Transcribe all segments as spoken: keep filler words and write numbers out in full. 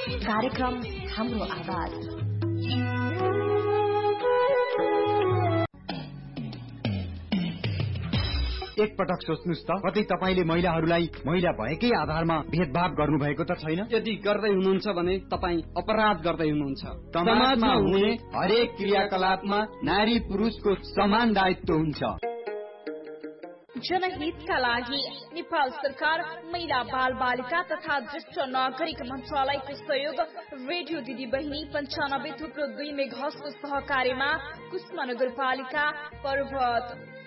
कार्यक्रम हाम्रो आवाज। एक पटक सोच्नुस् त, कतै तपाईले महिलाहरूलाई महिला भएकै आधारमा भेदभाव गर्नुभएको त छैन? यदि गर्दै हुनुहुन्छ भने तपाई अपराध गर्दै हुनुहुन्छ। समाजमा हुने हरेक क्रियाकलापमा नारी पुरुषको समान दायित्व हुन्छ। जनहितका लागि नेपाल सरकार महिला बाल बालिका तथा ज्येष्ठ नागरिक मन्त्रालयको सहयोग रेडियो दिदी बहिनी पञ्चानब्बे थुप्रो दुई मेघासको सहकार्यमा कुष्मा नगरपालिका पर्वत।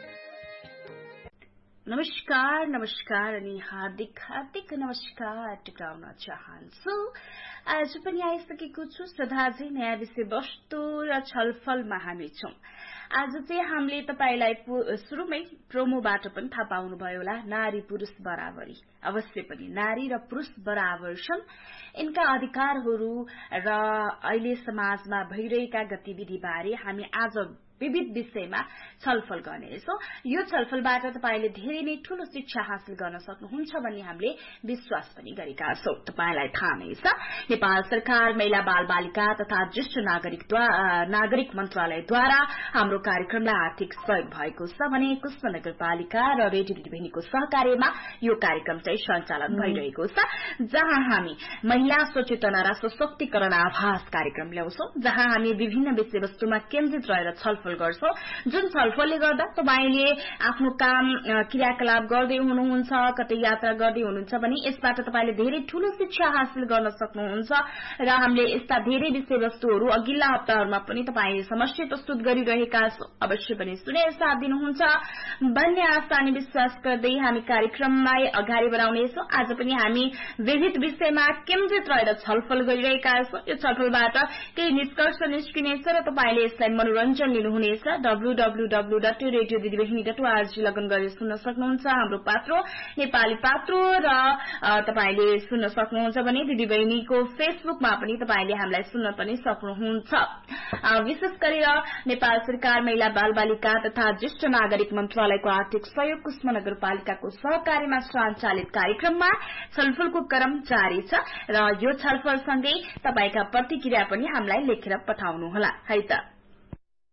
नमस्कार नमस्कार अनि हार्दिक हार्दिक नमस्कार टुक्राउन चाहन्छु। आज पनि आइसकेको छु सदाझै नयाँ विषयवस्तु र छलफलमा हामी छौं। आज चाहिँ हामीले तपाईलाई सुरुमै प्रोमोबाट पनि थाहा पाउनुभयो होला, नारी पुरुष बराबरी। अवश्य पनि नारी र पुरुष बराबर छन्। यिनका अधिकारहरू र अहिले समाजमा भइरहेका गतिविधि बारे हामी आज विविध विषयमा छलफल गर्नेछौं। यो छलफलबाट तपाईले धेरै नै ठूलो शिक्षा हासिल गर्न सक्नुहुन्छ भन्ने हामीले विश्वास पनि गरेका छौं। तपाईलाई थाहा नै छ, नेपाल सरकार महिला बाल बालिका तथा ज्येष्ठ नागरिक नागरिक मन्त्रालयद्वारा हाम्रो कार्यक्रमलाई आर्थिक सहयोग भएको छ भने कुष्मा नगरपालिका र रेडियो दिदीबहिनीको सहकार्यमा यो कार्यक्रम चाहिँ सञ्चालन भइरहेको छ, जहाँ हामी महिला सचेतना र सशक्तिकरण आभास कार्यक्रम ल्याउँछौं, जहाँ हामी विभिन्न विषयवस्तुमा केन्द्रित रहेर छलफल गर्छौं। जुन छलफलले गर्दा तपाईले आफ्नो काम क्रियाकलाप गर्दै हुनुहुन्छ, कतै यात्रा गर्दै हुनुहुन्छ भने यसबाट तपाईले धेरै ठूलो शिक्षा हासिल गर्न सक्नुहुन्छ र हामीले यस्ता धेरै विषयवस्तुहरू अघिल्ला हप्ताहरूमा पनि तपाईले समस्या प्रस्तुत गरिरहेका छौं। अवश्य पनि सुनेर साथ दिनुहुन्छ भन्ने आशा अनि विश्वास गर्दै हामी कार्यक्रमलाई अगाडि बढाउनेछौं। आज पनि हामी विविध विषयमा केन्द्रित रहेर छलफल गरिरहेका छौं। यो छलफलबाट केही निष्कर्ष निस्किनेछ र तपाईले यसलाई मनोरञ्जन लिनु हुनेछ। W W W dot radio दिदीबहिनी डट ओआरजी लगन गरेर सुन्न सक्नुहुन्छ हाम्रो पात्रो नेपाली पात्रो, र तपाईले सुन्न सक्नुहुन्छ भने दिदीबहिनीको फेसबुकमा पनि तपाईले हामीलाई सुन्न पनि सक्नुहुन्छ। विशेष गरेर नेपाल सरकार महिला बाल बालिका तथा ज्येष्ठ नागरिक मन्त्रालयको आर्थिक सहयोग कुष्मा नगरपालिकाको सहकार्यमा सञ्चालित कार्यक्रममा छलफलको क्रम जारी छ र यो छलफलसँगै तपाईका प्रतिक्रिया पनि हामीलाई लेखेर पठाउनुहोला है त।